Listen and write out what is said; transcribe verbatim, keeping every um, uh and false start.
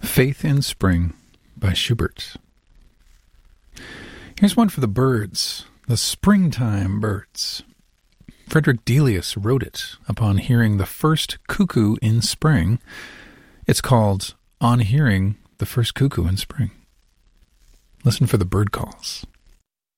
Faith in Spring by Schubert. Here's one for the birds, the springtime birds. Frederick Delius wrote it upon hearing the first cuckoo in spring. It's called On Hearing the First Cuckoo in Spring. Listen for the bird calls.